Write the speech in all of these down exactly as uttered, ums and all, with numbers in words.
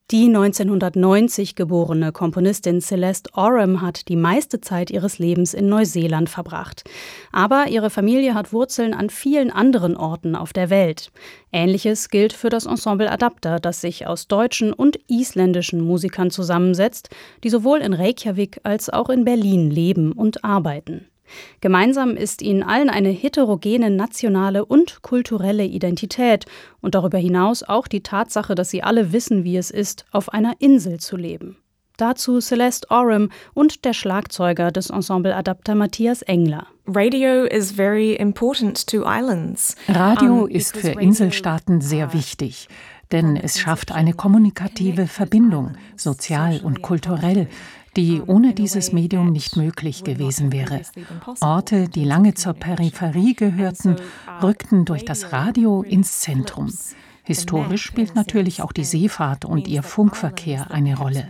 Die neunzehnhundertneunzig geborene Komponistin Celeste Oram hat die meiste Zeit ihres Lebens in Neuseeland verbracht. Aber ihre Familie hat Wurzeln an vielen anderen Orten auf der Welt. Ähnliches gilt für das Ensemble Adapter, das sich aus deutschen und isländischen Musikern zusammensetzt, die sowohl in Reykjavik als auch in Berlin leben und arbeiten. Gemeinsam ist ihnen allen eine heterogene nationale und kulturelle Identität und darüber hinaus auch die Tatsache, dass sie alle wissen, wie es ist, auf einer Insel zu leben. Dazu Celeste Oram und der Schlagzeuger des Ensemble Adapter Matthias Engler. Radio is very important to islands. Radio ist für Inselstaaten sehr wichtig, denn es schafft eine kommunikative Verbindung, sozial und kulturell, die ohne dieses Medium nicht möglich gewesen wäre. Orte, die lange zur Peripherie gehörten, rückten durch das Radio ins Zentrum. Historisch spielt natürlich auch die Seefahrt und ihr Funkverkehr eine Rolle.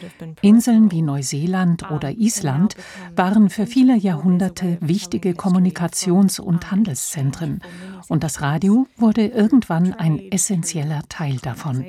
Inseln wie Neuseeland oder Island waren für viele Jahrhunderte wichtige Kommunikations- und Handelszentren. Und das Radio wurde irgendwann ein essentieller Teil davon.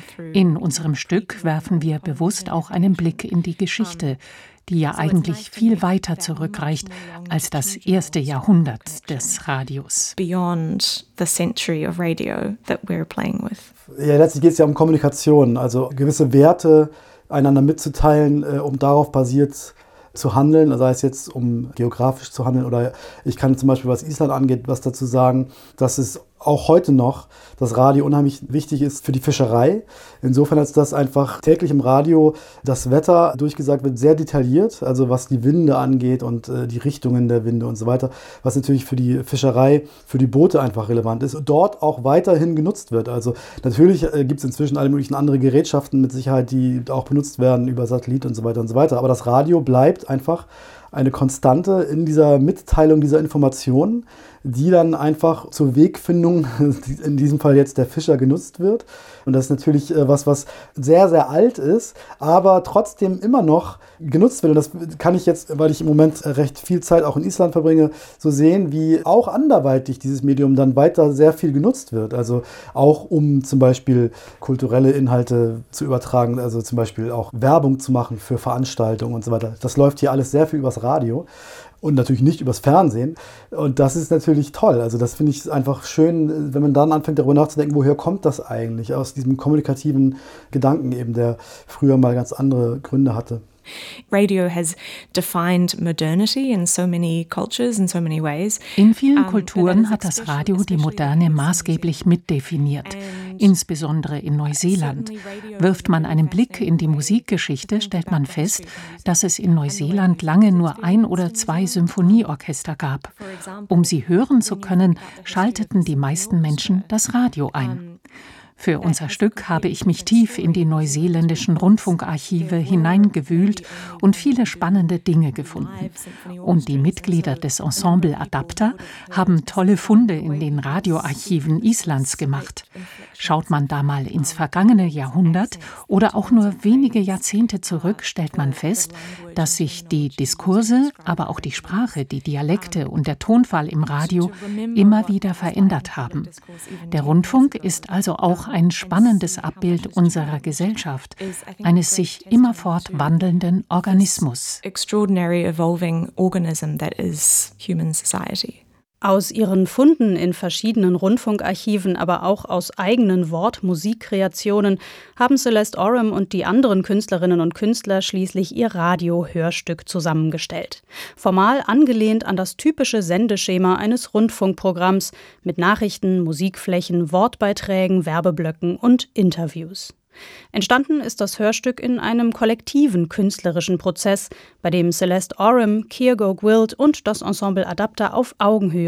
In unserem Stück werfen wir bewusst auch einen Blick in die Geschichte, die ja eigentlich viel weiter zurückreicht als das erste Jahrhundert des Radios. Beyond the century of radio that we're playing with. Ja, letztlich geht es ja um Kommunikation, also gewisse Werte einander mitzuteilen, äh, um darauf basiert zu handeln, sei es jetzt um geografisch zu handeln oder ich kann zum Beispiel, was Island angeht, was dazu sagen, dass es auch heute noch das Radio unheimlich wichtig ist für die Fischerei. Insofern, als das einfach täglich im Radio das Wetter durchgesagt wird, sehr detailliert, also was die Winde angeht und äh, die Richtungen der Winde und so weiter, was natürlich für die Fischerei, für die Boote einfach relevant ist und dort auch weiterhin genutzt wird. Also natürlich äh, gibt es inzwischen alle möglichen andere Gerätschaften mit Sicherheit, die auch benutzt werden über Satellit und so weiter und so weiter. Aber das Radio bleibt einfach eine Konstante in dieser Mitteilung dieser Informationen, die dann einfach zur Wegfindung, in diesem Fall jetzt der Fischer, genutzt wird. Und das ist natürlich was, was sehr, sehr alt ist, aber trotzdem immer noch genutzt wird. Und das kann ich jetzt, weil ich im Moment recht viel Zeit auch in Island verbringe, so sehen, wie auch anderweitig dieses Medium dann weiter sehr viel genutzt wird. Also auch um zum Beispiel kulturelle Inhalte zu übertragen, also zum Beispiel auch Werbung zu machen für Veranstaltungen und so weiter. Das läuft hier alles sehr viel übers Radio. Und natürlich nicht übers Fernsehen. Und das ist natürlich toll. Also das finde ich einfach schön, wenn man dann anfängt, darüber nachzudenken, woher kommt das eigentlich? Aus diesem kommunikativen Gedanken eben, der früher mal ganz andere Gründe hatte. Radio has defined modernity in so many cultures in so many ways. In vielen Kulturen hat das Radio die Moderne maßgeblich mitdefiniert, insbesondere in Neuseeland. Wirft man einen Blick in die Musikgeschichte, stellt man fest, dass es in Neuseeland lange nur ein oder zwei Symphonieorchester gab. Um sie hören zu können, schalteten die meisten Menschen das Radio ein. Für unser Stück habe ich mich tief in die neuseeländischen Rundfunkarchive hineingewühlt und viele spannende Dinge gefunden. Und die Mitglieder des Ensemble Adapter haben tolle Funde in den Radioarchiven Islands gemacht. Schaut man da mal ins vergangene Jahrhundert oder auch nur wenige Jahrzehnte zurück, stellt man fest, dass sich die Diskurse, aber auch die Sprache, die Dialekte und der Tonfall im Radio immer wieder verändert haben. Der Rundfunk ist also auch ein spannendes Abbild unserer Gesellschaft, eines sich immerfort wandelnden Organismus. Extraordinary evolving organism that is human society. Aus ihren Funden in verschiedenen Rundfunkarchiven, aber auch aus eigenen Wort-Musik-Kreationen haben Celeste Oram und die anderen Künstlerinnen und Künstler schließlich ihr Radio-Hörstück zusammengestellt. Formal angelehnt an das typische Sendeschema eines Rundfunkprogramms mit Nachrichten, Musikflächen, Wortbeiträgen, Werbeblöcken und Interviews. Entstanden ist das Hörstück in einem kollektiven künstlerischen Prozess, bei dem Celeste Oram, Kiergo Gwilt und das Ensemble Adapter auf Augenhöhe